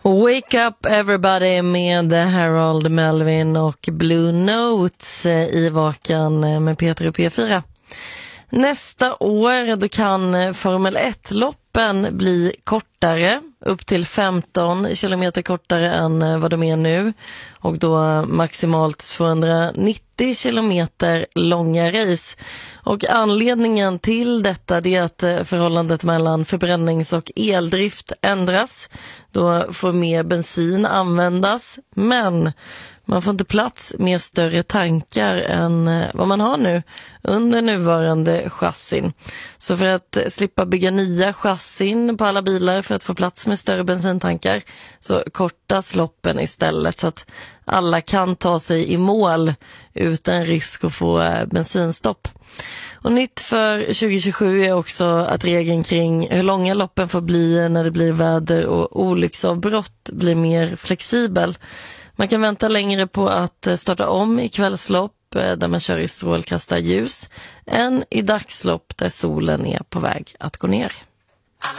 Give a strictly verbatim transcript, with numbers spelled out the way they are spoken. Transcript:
Wake up everybody med Harold Melvin och Blue Notes i Vakan med Peter och P fyra. Nästa år då kan Formel ett-loppen bli kortare, upp till femton kilometer kortare än vad de är nu, och då maximalt tvåhundranittio kilometer långa race. Och anledningen till detta är att förhållandet mellan förbrännings- och eldrift ändras. Då får mer bensin användas, men man får inte plats med större tankar än vad man har nu under nuvarande chassin. Så för att slippa bygga nya chassin på alla bilar för att få plats med större bensintankar så kortas loppen istället, så att alla kan ta sig i mål utan risk att få bensinstopp. Och nytt för tjugo tjugosju är också att regeln kring hur långa loppen får bli när det blir väder och olycksavbrott blir mer flexibel. Man kan vänta längre på att starta om i kvällslopp där man kör i strålkastarljus än i dagslopp där solen är på väg att gå ner.